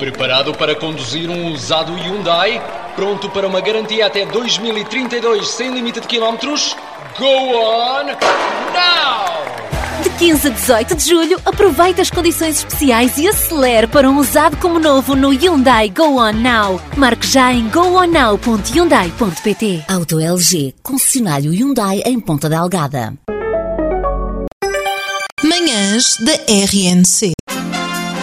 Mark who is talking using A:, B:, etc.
A: Preparado para conduzir um usado Hyundai? Pronto para uma garantia até 2032 sem limite de quilómetros? Go on now!
B: De 15 a 18 de julho, aproveite as condições especiais e acelere para um usado como novo no Hyundai Go On Now. Marque já em gooonnow.hyundai.pt.
C: Auto LG, concessionário Hyundai em Ponta Delgada.
D: Manhãs da RNC.